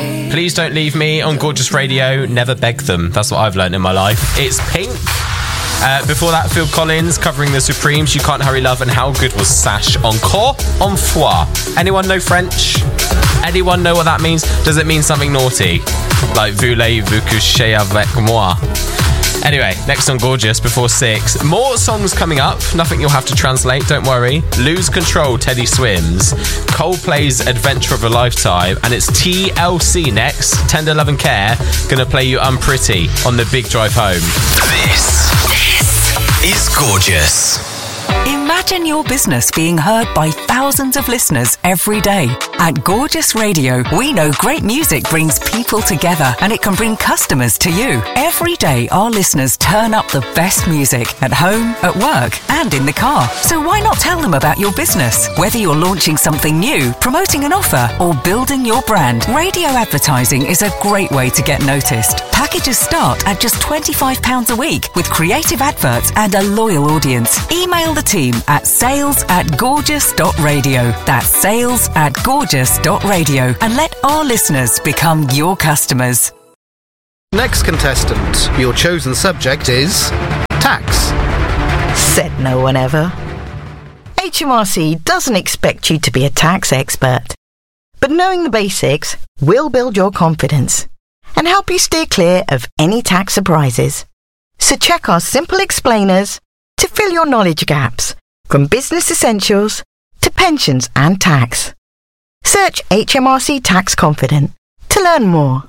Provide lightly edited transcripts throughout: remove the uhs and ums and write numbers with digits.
Please Don't Leave Me on Gorgeous Radio. Never beg them. That's what I've learned in my life. It's Pink. Before that, Phil Collins covering the Supremes, You Can't Hurry Love, and how good was Sash Encore en foi? Anyone know French? Anyone know what that means? Does it mean something naughty? Like, voulez-vous coucher avec moi? Anyway, next on Gorgeous before 6. More songs coming up. Nothing you'll have to translate, don't worry. Lose Control, Teddy Swims. Coldplay's Adventure of a Lifetime. And it's TLC next. Tender Love and Care. Gonna play you Unpretty on the big drive home. This is Gorgeous. Imagine your business being heard by thousands of listeners every day. At Gorgeous Radio, we know great music brings people together and it can bring customers to you. Every day, our listeners turn up the best music at home, at work, and in the car. So why not tell them about your business? Whether you're launching something new, promoting an offer, or building your brand, radio advertising is a great way to get noticed. Packages start at just £25 a week with creative adverts and a loyal audience. Email the team at sales@gorgeous.radio. That's sales@gorgeous.radio. And let our listeners become your customers. Next contestant, your chosen subject is tax. Said no one ever. HMRC doesn't expect you to be a tax expert, but knowing the basics will build your confidence and help you steer clear of any tax surprises. So check our simple explainers to fill your knowledge gaps, from business essentials to pensions and tax. Search HMRC Tax Confident to learn more.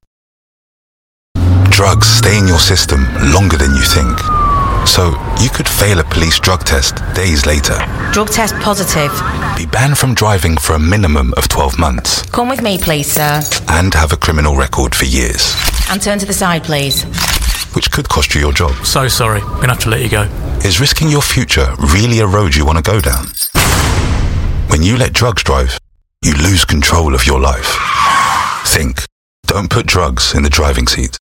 Drugs stay in your system longer than you think. So you could fail a police drug test days later. Drug test positive. Be banned from driving for a minimum of 12 months. Come with me, please, sir. And have a criminal record for years. And turn to the side, please. Which could cost you your job. So sorry, we're going to have to let you go. Is risking your future really a road you want to go down? When you let drugs drive, you lose control of your life. Think. Don't put drugs in the driving seat.